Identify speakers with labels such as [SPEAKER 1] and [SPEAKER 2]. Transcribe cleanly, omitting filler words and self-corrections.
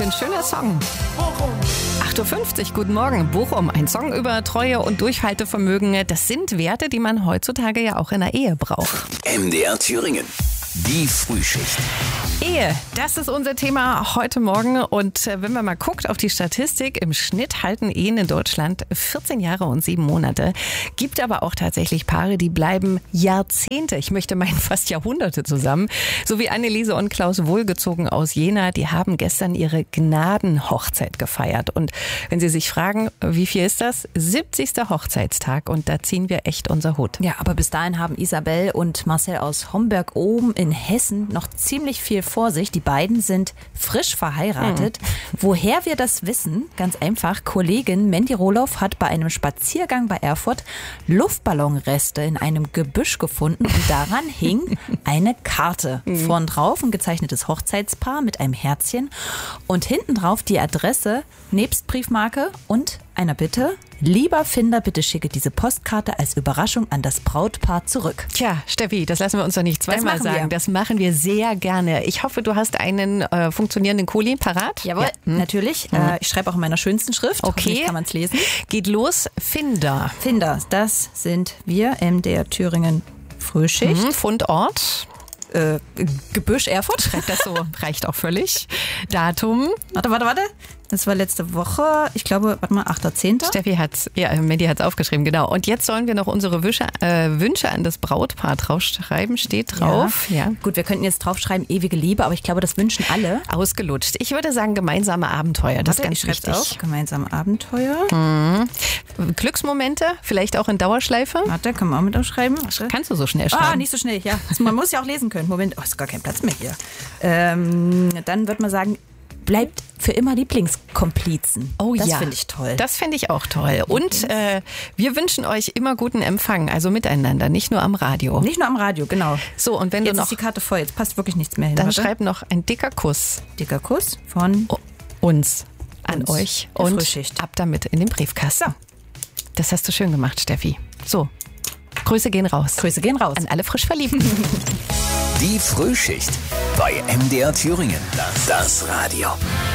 [SPEAKER 1] für ein schöner Song? 8.50 Uhr, guten Morgen. Bochum, ein Song über Treue und Durchhaltevermögen. Das sind Werte, die man heutzutage ja auch in der Ehe braucht.
[SPEAKER 2] MDR Thüringen. Die Frühschicht.
[SPEAKER 1] Ehe, das ist unser Thema heute Morgen. Und wenn man mal guckt auf die Statistik, im Schnitt halten Ehen in Deutschland 14 Jahre und 7 Monate. Gibt aber auch tatsächlich Paare, die bleiben Jahrzehnte, ich möchte meinen fast Jahrhunderte zusammen. So wie Anneliese und Klaus Wohlgezogen aus Jena, die haben gestern ihre Gnadenhochzeit gefeiert. Und wenn Sie sich fragen, wie viel ist das? 70. Hochzeitstag und da ziehen wir echt unser Hut.
[SPEAKER 3] Ja, aber bis dahin haben Isabel und Marcel aus Homberg oben in Hessen noch ziemlich viel vor sich. Die beiden sind frisch verheiratet. Woher wir das wissen? Ganz einfach. Kollegin Mandy Rohloff hat bei einem Spaziergang bei Erfurt Luftballonreste in einem Gebüsch gefunden und daran hing eine Karte. Vorn drauf ein gezeichnetes Hochzeitspaar mit einem Herzchen und hinten drauf die Adresse nebst Briefmarke und einer Bitte. Lieber Finder, bitte schicke diese Postkarte als Überraschung an das Brautpaar zurück.
[SPEAKER 1] Tja, Steffi, das lassen wir uns doch nicht zweimal sagen. Das machen wir sehr gerne. Ich hoffe, du hast einen funktionierenden Kuli parat.
[SPEAKER 3] Jawohl, natürlich. Ich schreibe auch in meiner schönsten Schrift.
[SPEAKER 1] Okay.
[SPEAKER 3] Kann man es lesen.
[SPEAKER 1] Geht los. Finder.
[SPEAKER 3] Finder, das sind wir, MDR Thüringen Frühschicht.
[SPEAKER 1] Fundort.
[SPEAKER 3] Gebüsch Erfurt.
[SPEAKER 1] Schreibt das so, reicht auch völlig. Datum.
[SPEAKER 3] Warte. Das war letzte Woche, ich glaube, 8.10.
[SPEAKER 1] Steffi Mandy hat's aufgeschrieben, genau. Und jetzt sollen wir noch unsere Wünsche an das Brautpaar draufschreiben. Steht drauf. Ja.
[SPEAKER 3] Gut, wir könnten jetzt draufschreiben, ewige Liebe, aber ich glaube, das wünschen alle.
[SPEAKER 1] Ausgelutscht. Ich würde sagen, gemeinsame Abenteuer. Das ist ganz wichtig.
[SPEAKER 3] Auch. Gemeinsame Abenteuer.
[SPEAKER 1] Glücksmomente, vielleicht auch in Dauerschleife.
[SPEAKER 3] Warte, können wir auch mit aufschreiben.
[SPEAKER 1] Kannst du so schnell schreiben?
[SPEAKER 3] Nicht so schnell, ja. Man muss ja auch lesen können. Moment, ist gar kein Platz mehr hier. Dann würde man sagen, bleibt für immer Lieblingskomplizen.
[SPEAKER 1] Oh ja.
[SPEAKER 3] Das finde ich toll.
[SPEAKER 1] Das finde ich auch toll. Und wir wünschen euch immer guten Empfang, also miteinander, nicht nur am Radio.
[SPEAKER 3] Nicht nur am Radio, genau.
[SPEAKER 1] So, und wenn
[SPEAKER 3] jetzt
[SPEAKER 1] du noch...
[SPEAKER 3] ist die Karte voll, jetzt passt wirklich nichts mehr hin.
[SPEAKER 1] Dann schreib noch ein dicker Kuss.
[SPEAKER 3] Dicker Kuss von
[SPEAKER 1] uns. An euch. Und
[SPEAKER 3] Frühschicht.
[SPEAKER 1] ab damit in den Briefkasten.
[SPEAKER 3] So.
[SPEAKER 1] Das hast du schön gemacht, Steffi. So, Grüße gehen raus.
[SPEAKER 3] Grüße gehen raus.
[SPEAKER 1] An alle frisch Verliebten.
[SPEAKER 2] Die Frühschicht bei MDR Thüringen. Das Radio.